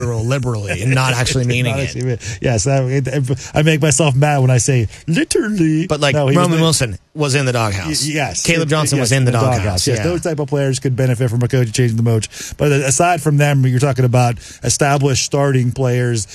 liberally and not actually meaning it. Yes, I make myself mad when I say literally. But like Roman Wilson was in the doghouse. Yes. Caleb Johnson was in the doghouse. Yes, those type of players could benefit from a coach changing the coach. But aside from them, you're talking about established starting players